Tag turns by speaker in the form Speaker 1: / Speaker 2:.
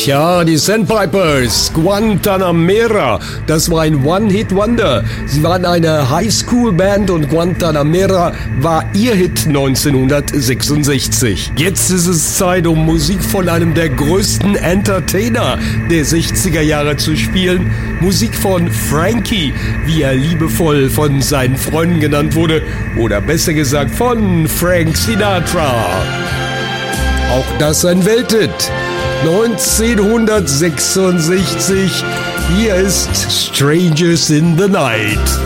Speaker 1: Ja, die Sandpipers, Guantanamera, das war ein One-Hit-Wonder. Sie waren eine Highschool-Band und Guantanamera war ihr Hit 1966. Jetzt ist es Zeit, um Musik von einem der größten Entertainer der 60er Jahre zu spielen. Musik von Frankie, wie er liebevoll von seinen Freunden genannt wurde, oder besser gesagt von Frank Sinatra. Auch das ein Welthit. 1966, hier ist Strangers in the Night.